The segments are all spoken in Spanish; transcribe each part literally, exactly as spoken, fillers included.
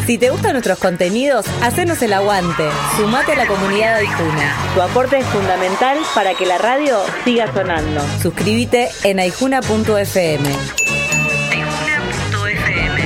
Si te gustan nuestros contenidos, hacenos el aguante. Sumate a la comunidad de Aijuna. Tu aporte es fundamental para que la radio siga sonando. Suscríbete en aijuna punto efe eme. aijuna punto efe eme.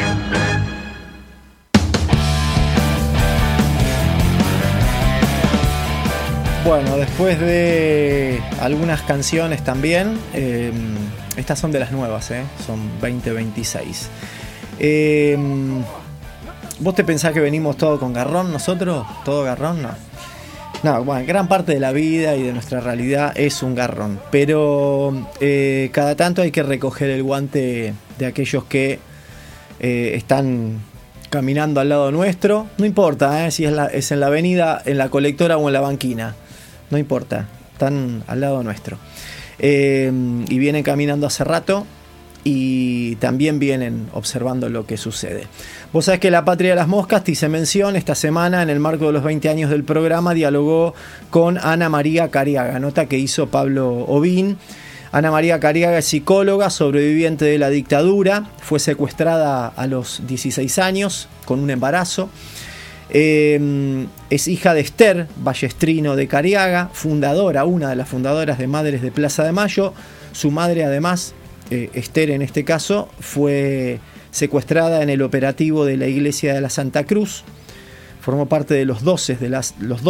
Bueno, después de algunas canciones también, eh, estas son de las nuevas, eh, son veinte veintiséis. Eh, ¿Vos te pensás que venimos todo con garrón nosotros? ¿Todo garrón? No. No, bueno, gran parte de la vida y de nuestra realidad es un garrón, pero eh, cada tanto hay que recoger el guante de aquellos que eh, están caminando al lado nuestro. No importa eh, si es, la, es en la avenida, en la colectora o en la banquina. No importa, están al lado nuestro. Eh, y vienen caminando hace rato y también vienen observando lo que sucede. Vos sabés que La Patria de las Moscas, te hice mención, esta semana en el marco de los veinte años del programa dialogó con Ana María Cariaga, nota que hizo Pablo Ovín. Ana María Cariaga es psicóloga, sobreviviente de la dictadura, fue secuestrada a los dieciséis años con un embarazo. Eh, es hija de Esther Ballestrino de Cariaga, fundadora, una de las fundadoras de Madres de Plaza de Mayo. Su madre, además, eh, Esther en este caso, fue secuestrada en el operativo de la iglesia de la Santa Cruz. Formó parte de los doce de las los